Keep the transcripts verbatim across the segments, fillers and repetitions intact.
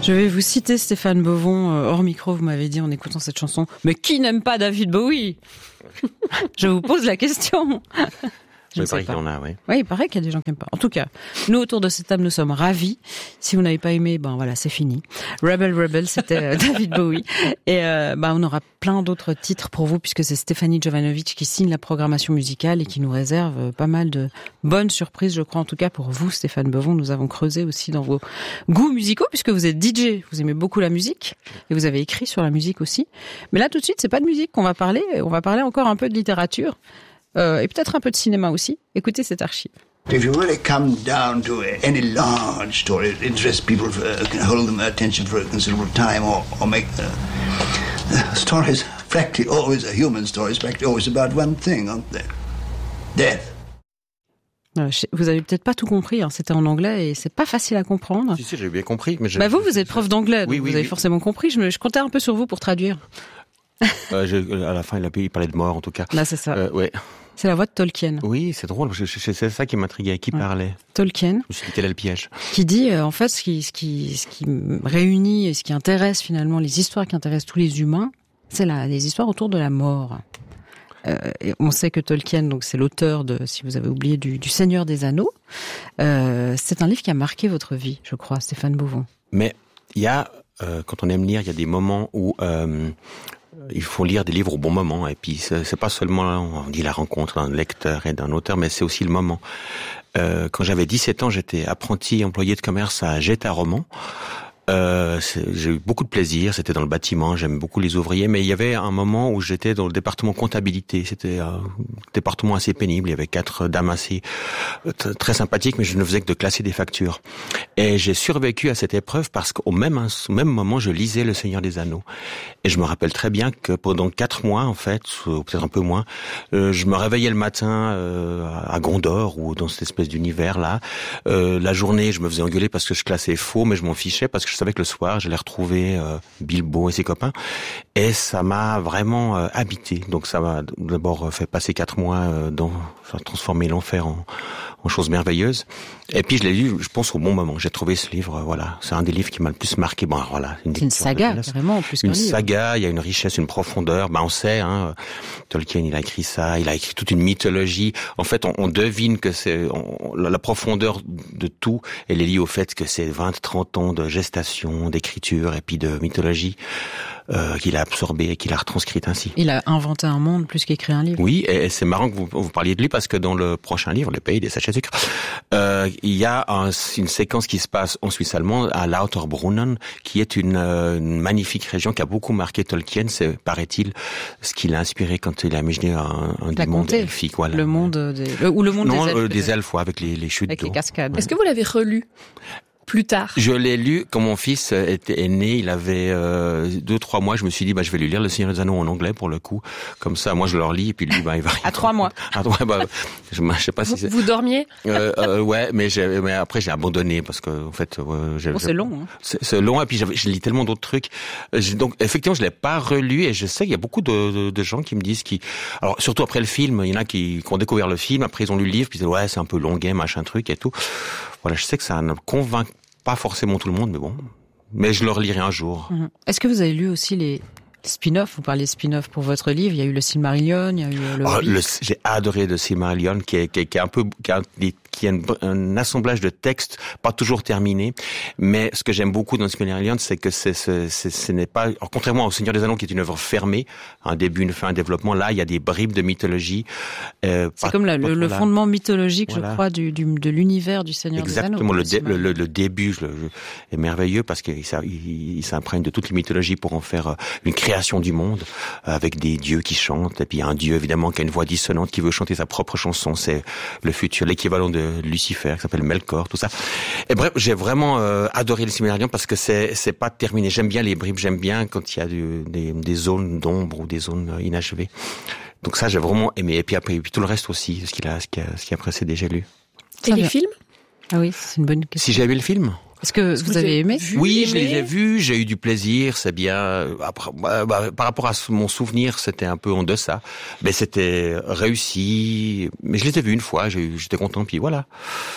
Je vais vous citer Stéphane Bovon, euh, hors micro, vous m'avez dit en écoutant cette chanson, mais qui n'aime pas David Bowie? Je vous pose la question. Je il paraît qu'il y en a, oui. Oui, il paraît qu'il y a des gens qui n'aiment pas. En tout cas, nous, autour de cette table, nous sommes ravis. Si vous n'avez pas aimé, ben voilà, c'est fini. Rebel Rebel, c'était euh, David Bowie. Et euh, ben, on aura plein d'autres titres pour vous, puisque c'est Stéphanie Jovanovic qui signe la programmation musicale et qui nous réserve euh, pas mal de bonnes surprises, je crois, en tout cas pour vous, Stéphane Bovon. Nous avons creusé aussi dans vos goûts musicaux, puisque vous êtes D J, vous aimez beaucoup la musique, et vous avez écrit sur la musique aussi. Mais là, tout de suite, c'est pas de musique qu'on va parler, on va parler encore un peu de littérature. Euh, et peut-être un peu de cinéma aussi. Écoutez cette archive. If you really come down to any large story that interests people, uh, can hold them attention for a considerable time, or, or make uh, the stories practically always a human story, is practically always about one thing, aren't they? Death. Vous avez peut-être pas tout compris, hein. C'était en anglais et c'est pas facile à comprendre. Si, si, j'ai bien compris. Mais bah vous, vous êtes prof d'anglais, donc oui, oui, vous avez oui. forcément compris. Je, me, je comptais un peu sur vous pour traduire. euh, je, à la fin, il, a, il parlait de mort, en tout cas. Là, c'est ça. Euh, ouais. C'est la voix de Tolkien. Oui, c'est drôle. Je, je, c'est ça qui m'intriguait. Qui ouais. parlait? Tolkien. Je me suis dit, quel est le piège? Qui dit, euh, en fait, ce qui, ce qui, ce qui réunit et ce qui intéresse finalement les histoires qui intéressent tous les humains, c'est la, les histoires autour de la mort. Euh, et on sait que Tolkien, donc c'est l'auteur de, si vous avez oublié, du, du Seigneur des Anneaux. Euh, c'est un livre qui a marqué votre vie, je crois, Stéphane Bovon. Mais il y a, euh, quand on aime lire, il y a des moments où euh, il faut lire des livres au bon moment. Et puis c'est, c'est pas seulement, on dit la rencontre d'un lecteur et d'un auteur, mais c'est aussi le moment. Euh, quand j'avais dix-sept ans, j'étais apprenti employé de commerce à Jetta-Roman. Euh, j'ai eu beaucoup de plaisir, c'était dans le bâtiment, j'aime beaucoup les ouvriers, mais il y avait un moment où j'étais dans le département comptabilité, c'était un département assez pénible, il y avait quatre dames assez t- très sympathiques, mais je ne faisais que de classer des factures. Et j'ai survécu à cette épreuve parce qu'au même, au même moment, je lisais Le Seigneur des Anneaux. Et je me rappelle très bien que pendant quatre mois, en fait, ou peut-être un peu moins, euh, je me réveillais le matin euh, à Gondor, ou dans cette espèce d'univers-là. Euh, la journée, je me faisais engueuler parce que je classais faux, mais je m'en fichais parce que je savais que le soir, j'allais retrouver euh, Bilbo et ses copains. Et ça m'a vraiment euh, habité. Donc ça m'a d'abord fait passer quatre mois euh, dans, enfin, transformer l'enfer en, en chose merveilleuse. Et puis je l'ai lu, je pense, au bon moment. J'ai trouvé ce livre, voilà. C'est un des livres qui m'a le plus marqué. Bon, voilà. Une c'est une saga, carrément, en plus qu'un Une livre. saga, il y a une richesse, une profondeur. Ben, on sait, hein, Tolkien, il a écrit ça, il a écrit toute une mythologie. En fait, on, on devine que c'est, on, la, la profondeur de tout, elle est liée au fait que c'est vingt, trente ans de gestation, d'écriture et puis de mythologie. Euh, qu'il a absorbé et qu'il a retranscrit ainsi. Il a inventé un monde plus qu'écrit un livre. Oui, et, et c'est marrant que vous, vous parliez de lui parce que dans le prochain livre, Le Pays des sachets de sucre, euh, il y a un, une séquence qui se passe en Suisse allemande à Lauterbrunnen, qui est une, euh, une magnifique région qui a beaucoup marqué Tolkien. C'est, paraît-il, ce qu'il a inspiré quand il a imaginé un, un du monde elfique. Voilà. Le monde des, le, ou le monde non, des elfes. Euh, des elfes, ouais, avec les, les chutes avec d'eau. les cascades. Est-ce que vous l'avez relu plus tard? Je l'ai lu quand mon fils était est né, il avait euh, deux trois mois. Je me suis dit bah je vais lui lire Le Seigneur des Anneaux en anglais pour le coup. Comme ça, moi je leur lis et puis lui bah il va. À trois mois. Ah ouais bah je, je sais pas vous, si c'est. Vous dormiez? Euh, euh, ouais, mais j'ai mais après j'ai abandonné parce que en fait euh, j'ai, bon, c'est long. Hein. C'est, c'est long et puis je lis tellement d'autres trucs. J'ai, donc effectivement je l'ai pas relu et je sais qu'il y a beaucoup de, de, de gens qui me disent qui alors surtout après le film, il y en a qui, qui ont découvert le film, après ils ont lu le livre puis ils disent ouais c'est un peu longuet machin truc et tout. Voilà, je sais que ça ne convainc pas forcément tout le monde, mais bon. Mais je le relirai un jour. Mmh. Est-ce que vous avez lu aussi les spin-offs? Vous parliez spin-off pour votre livre. Il y a eu le Silmarillion, il y a eu le... Oh, le j'ai adoré le Silmarillion, qui est, qui est, qui est un peu... Qui a des, qui a un, un assemblage de textes, pas toujours terminé. Mais ce que j'aime beaucoup dans le Silmarillion, c'est que c'est, c'est, c'est, ce n'est pas... Alors, contrairement au Seigneur des Anneaux, qui est une œuvre fermée, un début, une fin, un développement, là, il y a des bribes de mythologie. Euh, c'est pas, comme la, le, le fondement mythologique, voilà. Je crois, du, du, de l'univers du Seigneur Exactement, des Anneaux. Exactement, le, le, le début je, je, est merveilleux parce qu'il il, il s'imprègne de toutes les mythologies pour en faire une création du monde, avec des dieux qui chantent. Et puis il y a un dieu, évidemment, qui a une voix dissonante, qui veut chanter sa propre chanson. C'est le futur, l'équivalent de Lucifer, qui s'appelle Melkor, tout ça. Et bref, j'ai vraiment euh, adoré le Silmarillion parce que c'est c'est pas terminé. J'aime bien les bribes, j'aime bien quand il y a du, des, des zones d'ombre ou des zones inachevées. Donc ça, j'ai vraiment aimé. Et puis après, et puis tout le reste aussi, ce qu'il a, ce qui a, ce qui a précédé, j'ai lu. Et les films? Ah oui, c'est une bonne question. Si j'ai vu le film? Est-ce que vous, vous avez aimé? Vu, Oui, aimé. Je les ai vus, j'ai eu du plaisir, c'est bien. Après, bah, bah, par rapport à mon souvenir, c'était un peu en deçà. Mais c'était réussi. Mais je les ai vus une fois, j'ai, j'étais content, puis voilà.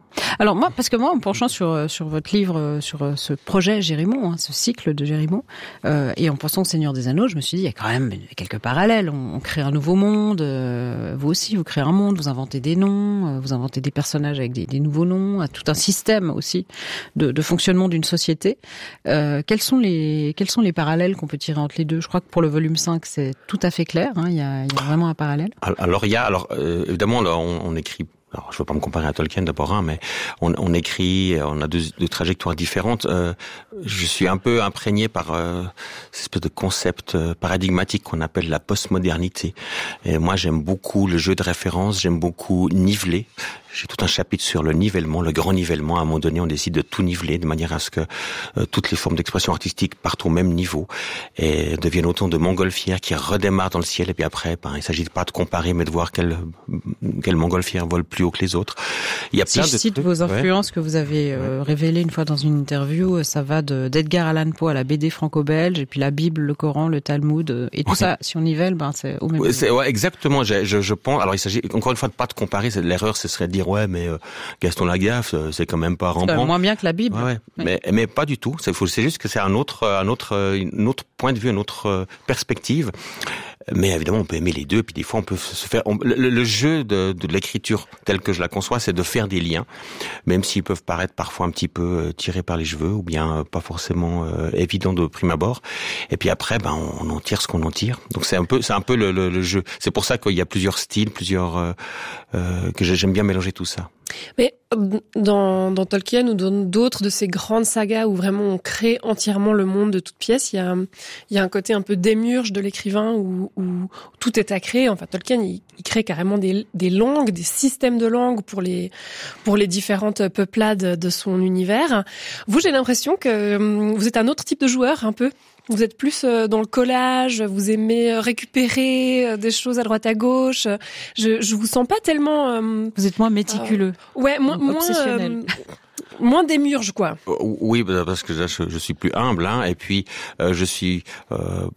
Alors moi, parce que moi, en me penchant sur sur votre livre, sur ce projet Jérimon, hein, ce cycle de Jérimon, euh, et en pensant au Seigneur des Anneaux, je me suis dit il y a quand même quelques parallèles. On, on crée un nouveau monde. Euh, vous aussi, vous créez un monde. Vous inventez des noms. Euh, vous inventez des personnages avec des, des nouveaux noms. Tout un système aussi de, de fonctionnement d'une société. Euh, quels sont les quels sont les parallèles qu'on peut tirer entre les deux? Je crois que pour le volume cinq, c'est tout à fait clair. Hein, il y a il y a vraiment un parallèle. Alors il y a alors euh, évidemment là, on, on écrit. Alors, je ne veux pas me comparer à Tolkien d'abord, hein, mais on, on écrit, on a deux, deux trajectoires différentes. Euh, je suis un peu imprégné par euh, cette espèce de concept euh, paradigmatique qu'on appelle la postmodernité. Et moi, j'aime beaucoup le jeu de référence, j'aime beaucoup niveler. J'ai tout un chapitre sur le nivellement, le grand nivellement. À un moment donné, on décide de tout niveler de manière à ce que euh, toutes les formes d'expression artistique partent au même niveau et deviennent autant de montgolfières qui redémarrent dans le ciel. Et puis après, ben, il ne s'agit pas de comparer, mais de voir quelle, quelle montgolfière vole plus haut que les autres. Il y a si plein je de cite trucs, vos influences ouais. que vous avez euh, révélées une fois dans une interview, ça va de d'Edgar Allan Poe à la B D franco-belge, et puis la Bible, le Coran, le Talmud, et tout ouais. ça, si on nivelle, ben, c'est au même ouais, niveau. Ouais, exactement, je, je, je pense. Alors, il s'agit encore une fois de pas de comparer. C'est, l'erreur, ce serait de dire, ouais, mais euh, Gaston Lagaffe, c'est quand même pas Rembrandt. C'est moins bien que la Bible. Ouais, ouais. Oui. Mais, mais pas du tout. C'est, c'est juste que c'est un autre, un autre, un autre point de vue, une autre perspective. Mais évidemment, on peut aimer les deux, puis des fois, on peut se faire. On, le, le jeu de, de l'écriture, tel que je la conçois, c'est de faire des liens, même s'ils peuvent paraître parfois un petit peu euh, tirés par les cheveux, ou bien euh, pas forcément euh, évidents de prime abord. Et puis après, ben, on, on en tire ce qu'on en tire. Donc c'est un peu, c'est un peu le, le, le jeu. C'est pour ça qu'il y a plusieurs styles, plusieurs euh, euh, que j'aime bien mélanger tout ça. Mais dans, dans Tolkien ou dans d'autres de ces grandes sagas où vraiment on crée entièrement le monde de toutes pièces, il y a, il y a un côté un peu démiurge de l'écrivain où, où tout est à créer. Enfin, Tolkien, il, il crée carrément des, des langues, des systèmes de langues pour les, pour les différentes peuplades de son univers. Vous, j'ai l'impression que vous êtes un autre type de joueur, un peu. Vous êtes plus dans le collage, vous aimez récupérer des choses à droite à gauche. Je, je vous sens pas tellement. Euh, vous êtes moins méticuleux. Euh, ouais, moins, moins obsessionnel. Euh, moins démiurge, quoi. Oui, parce que je, je suis plus humble, hein, et puis euh, je suis euh,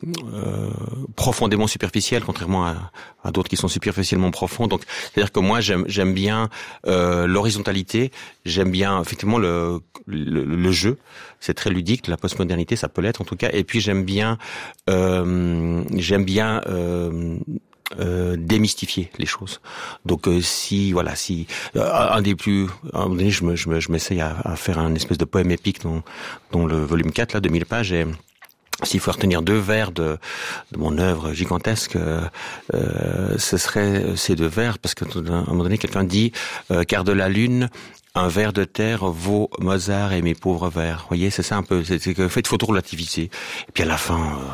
euh, profondément superficiel, contrairement à, à d'autres qui sont superficiellement profonds. Donc, c'est-à-dire que moi, j'aime, j'aime bien euh, l'horizontalité, j'aime bien effectivement le, le, le jeu. C'est très ludique, la postmodernité, ça peut l'être en tout cas. Et puis j'aime bien, euh, j'aime bien. Euh, Euh, démystifier les choses. Donc euh, si voilà si euh, un des plus à un moment donné je me je me je m'essaye à, à faire un espèce de poème épique dont dont le volume quatre là de mille pages et s'il faut retenir deux vers de, de mon œuvre gigantesque, euh, euh, ce serait ces deux vers, parce qu'à un moment donné, quelqu'un dit euh, « Car de la lune, un ver de terre vaut Mozart et mes pauvres vers ». Vous voyez, c'est ça un peu, c'est, c'est que faites faut tout relativiser. Et puis à la fin... Euh,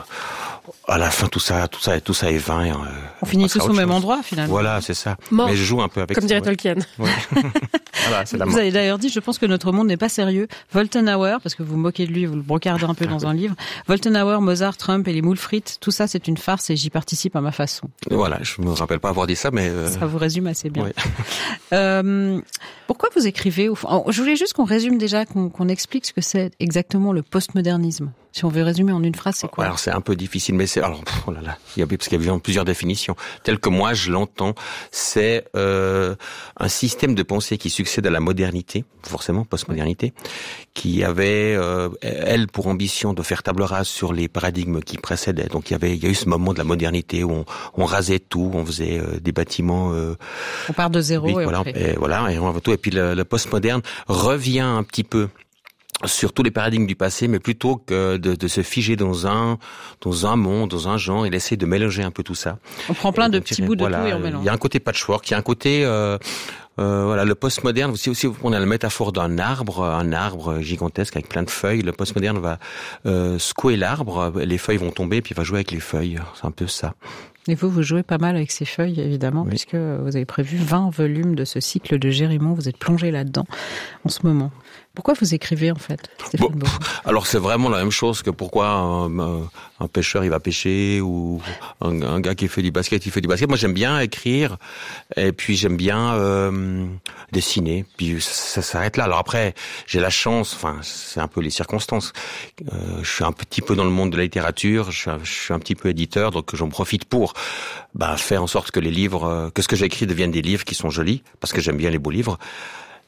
à la fin, tout ça, tout ça, tout ça est vain. Euh, on finit tous au même chose. endroit, finalement. Voilà, c'est ça. Mort. Mais je joue un peu avec Comme ça. Comme dirait ouais. Tolkien. Ouais. Voilà, c'est la vous mort. avez d'ailleurs dit, je pense que notre monde n'est pas sérieux. Woltenhauer, parce que vous moquez de lui, vous le brocardez un peu dans un livre. Woltenhauer, Mozart, Trump et les moules frites, tout ça, c'est une farce et j'y participe à ma façon. Voilà, je me rappelle pas avoir dit ça, mais... Euh... Ça vous résume assez bien. Ouais. euh, pourquoi vous écrivez au fond ? Je voulais juste qu'on résume déjà, qu'on, qu'on explique ce que c'est exactement le postmodernisme. Si on veut résumer en une phrase, c'est quoi ? Alors c'est un peu difficile, mais c'est alors oh là là, il y a parce qu'il y a plusieurs définitions. Tel que moi je l'entends, c'est euh, un système de pensée qui succède à la modernité, forcément postmodernité, qui avait euh, elle pour ambition de faire table rase sur les paradigmes qui précédaient. Donc il y avait il y a eu ce moment de la modernité où on, on rasait tout, on faisait euh, des bâtiments. Euh, on part de zéro vite, et voilà, on fait. et voilà, et on va tout. Et puis le, le postmoderne revient un petit peu sur tous les paradigmes du passé, mais plutôt que de, de se figer dans un dans un monde, dans un genre, il essaie de mélanger un peu tout ça. On prend plein et de donc, petits bouts de voilà, tout et on mélange. Il y a un côté patchwork, il y a un côté euh, euh, voilà, le postmoderne aussi aussi on a la métaphore d'un arbre, un arbre gigantesque avec plein de feuilles. Le postmoderne va euh, secouer l'arbre, les feuilles vont tomber, puis il va jouer avec les feuilles. C'est un peu ça. Et vous, vous jouez pas mal avec ces feuilles, évidemment, oui. Puisque vous avez prévu vingt volumes de ce cycle de Jérimon. Vous êtes plongé là-dedans en ce moment. Pourquoi vous écrivez, en fait, Stéphane bon, Beauvois ? Alors, c'est vraiment la même chose que pourquoi un, un, un pêcheur, il va pêcher, ou un, un gars qui fait du basket, il fait du basket. Moi, j'aime bien écrire, et puis j'aime bien euh, dessiner, puis ça, ça s'arrête là. Alors après, j'ai la chance, enfin, c'est un peu les circonstances. Euh, je suis un petit peu dans le monde de la littérature, je suis un, je suis un petit peu éditeur, donc j'en profite pour bah, faire en sorte que les livres, que ce que j'écris deviennent des livres qui sont jolis, parce que j'aime bien les beaux livres.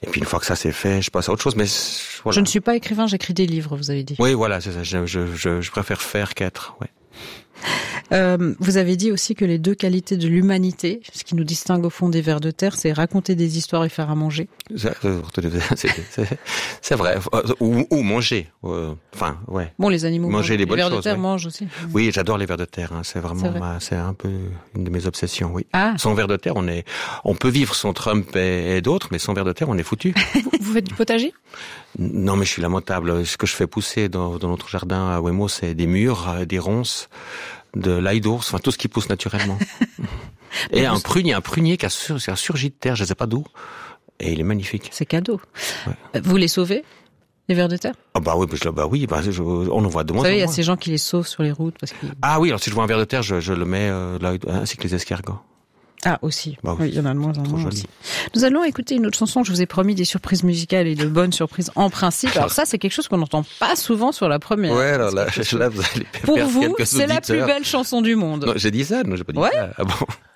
Et puis une fois que ça c'est fait, je passe à autre chose. Mais voilà. Je ne suis pas écrivain, j'écris des livres, vous avez dit. Oui, voilà, c'est ça. Je, je, je, je préfère faire qu'être. Ouais. Euh, vous avez dit aussi que les deux qualités de l'humanité, ce qui nous distingue au fond des vers de terre, c'est raconter des histoires et faire à manger. C'est, c'est, c'est vrai. Ou, ou manger. Enfin, ouais. Bon, les animaux manger mangent. les bonnes les vers choses, de terre ouais. mangent aussi. Oui, j'adore les vers de terre. Hein. C'est vraiment, c'est, ma, c'est un peu une de mes obsessions. Oui. Ah. Sans vers de terre, on est, on peut vivre sans Trump et, et d'autres, mais sans vers de terre, on est foutu. vous, vous faites du potager? Non, mais je suis lamentable. Ce que je fais pousser dans, dans notre jardin à Ouémaux, c'est des mûres, des ronces, de l'ail d'ours, enfin tout ce qui pousse naturellement. Et un prunier, un prunier qui a, sur, qui a surgi de terre, je ne sais pas d'où, et il est magnifique. C'est cadeau. Ouais. Vous les sauvez, les vers de terre? Ah bah oui, bah, bah oui, bah, je, on en voit de moins en moins. Vous savez, il y a ces gens qui les sauvent sur les routes parce qu'ils... Ah oui, alors si je vois un ver de terre, je, je le mets euh, là, ainsi que les escargots. Ah, aussi. Bah, oui, il y en a de moins en trop moins joli. aussi. Nous allons écouter une autre chanson. Je vous ai promis des surprises musicales et de bonnes surprises en principe. Alors ça, c'est quelque chose qu'on n'entend pas souvent sur la première. Ouais, alors là, là, vous allez Pour perdre vous, quelques c'est auditeurs. la plus belle chanson du monde. Non, j'ai dit ça, non, j'ai pas dit ouais. ça. Ah bon?